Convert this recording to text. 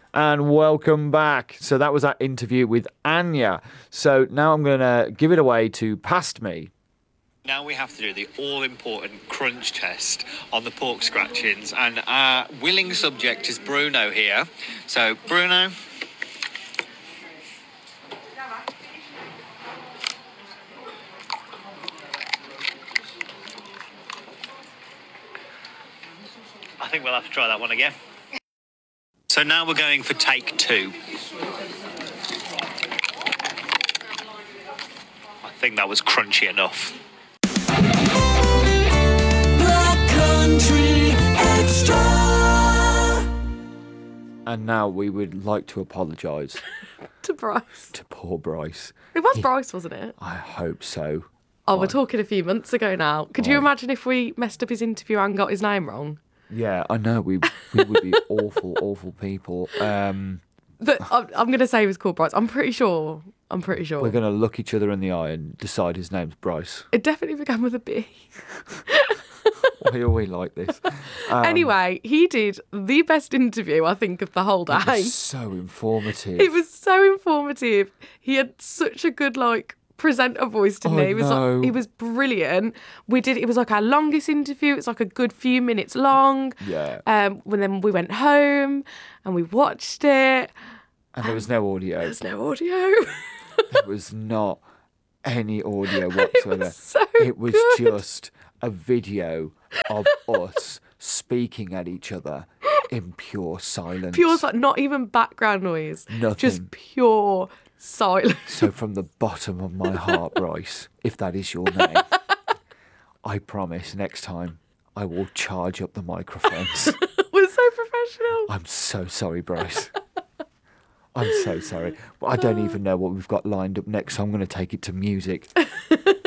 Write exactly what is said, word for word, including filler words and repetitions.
And welcome back. So that was our interview with Anya. So now I'm going to give it away to Past Me. Now we have to do the all-important crunch test on the pork scratchings, and our willing subject is Bruno here. So, Bruno. I think we'll have to try that one again. So now we're going for take two. I think that was crunchy enough. Black Country Extra. And now we would like to apologise To Bryce. to poor Bryce. It was Bryce, wasn't it? I hope so. Oh, we're talking a few months ago now. Could you Right. imagine if we messed up his interview and got his name wrong? Yeah, I know. We we would be awful, awful people. Um, But I'm, I'm going to say he was called Bryce. I'm pretty sure. I'm pretty sure. we're going to look each other in the eye and decide his name's Bryce. It definitely began with a B. Why are we like this? Um, Anyway, he did the best interview, I think, of the whole It day. was so informative. It was so informative. He had such a good, like, presenter voice, didn't I he? He was know. like, he was brilliant. We did. It was like our longest interview. It's like a good few minutes long. Yeah. Um. When then we went home and we watched it. And there was no audio. There's no audio. There was not any audio whatsoever. was so it was good. just a video of us speaking at each other in pure silence. Pure, like, not even background noise. Nothing. Just pure silence. So from the bottom of my heart, Bryce, if that is your name, I promise next time I will charge up the microphones. We're so professional. I'm so sorry, Bryce. I'm so sorry. But I don't even know what we've got lined up next, so I'm going to take it to music.